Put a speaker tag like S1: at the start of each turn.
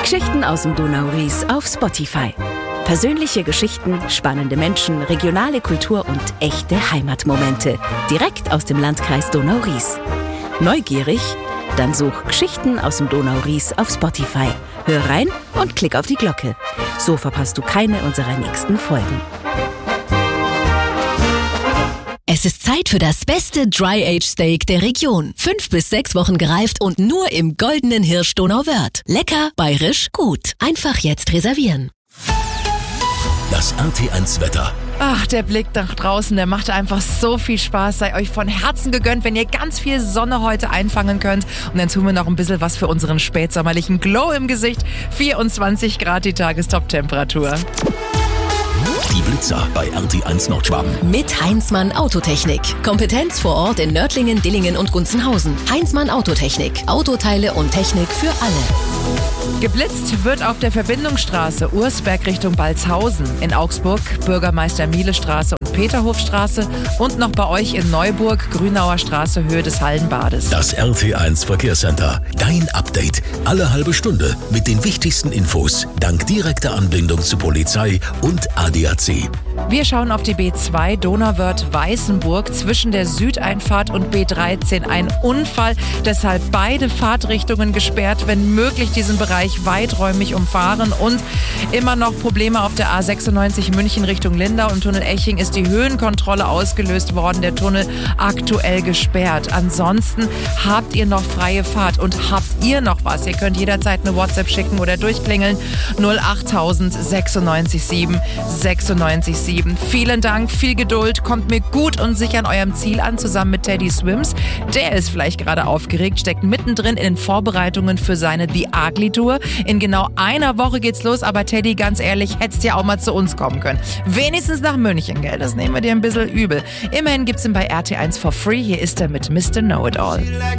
S1: Geschichten aus dem Donau-Ries auf Spotify. Persönliche Geschichten, spannende Menschen, regionale Kultur und echte Heimatmomente. Direkt aus dem Landkreis Donau-Ries. Neugierig? Dann such Geschichten aus dem Donau-Ries auf Spotify. Hör rein und klick auf die Glocke. So verpasst du keine unserer nächsten Folgen.
S2: Es ist Zeit für das beste Dry-Age-Steak der Region. 5 bis 6 Wochen gereift und nur im Goldenen Hirsch Donauwörth. Lecker, bayerisch, gut. Einfach jetzt reservieren.
S3: Das RT1-Wetter.
S4: Ach, der Blick nach draußen, der macht einfach so viel Spaß. Sei euch von Herzen gegönnt, wenn ihr ganz viel Sonne heute einfangen könnt. Und dann tun wir noch ein bisschen was für unseren spätsommerlichen Glow im Gesicht. 24 Grad die Tagestop-Temperatur.
S3: Die Blitzer bei RT1 Nordschwaben.
S2: Mit Heinzmann Autotechnik. Kompetenz vor Ort in Nördlingen, Dillingen und Gunzenhausen. Heinzmann Autotechnik. Autoteile und Technik für alle.
S4: Geblitzt wird auf der Verbindungsstraße Ursberg Richtung Balzhausen. In Augsburg Bürgermeister-Miele-Straße und Peterhofstraße. Und noch bei euch in Neuburg Grünauer Straße, Höhe des Hallenbades.
S3: Das RT1 Verkehrscenter. Dein Update. Alle halbe Stunde mit den wichtigsten Infos. Dank direkter Anbindung zu Polizei und ADAC.
S4: Wir schauen auf die B2 Donauwörth-Weißenburg zwischen der Südeinfahrt und B13. Ein Unfall, deshalb beide Fahrtrichtungen gesperrt, wenn möglich diesen Bereich weiträumig umfahren und immer noch Probleme auf der A96 München Richtung Lindau. Im Tunnel Eching ist die Höhenkontrolle ausgelöst worden, der Tunnel aktuell gesperrt. Ansonsten habt ihr noch freie Fahrt und habt ihr noch was? Ihr könnt jederzeit eine WhatsApp schicken oder durchklingeln 08000 96 7 96 7. Vielen Dank, viel Geduld, kommt mir gut und sicher an eurem Ziel an, zusammen mit Teddy Swims. Der ist vielleicht gerade aufgeregt, steckt mittendrin in den Vorbereitungen für seine The Ugly Tour. In genau einer Woche geht's los, aber Teddy, ganz ehrlich, hättest ja auch mal zu uns kommen können. Wenigstens nach München, gell? Das nehmen wir dir ein bisschen übel. Immerhin gibt's ihn bei RT1 for free. Hier ist er mit Mr. Know-It-All.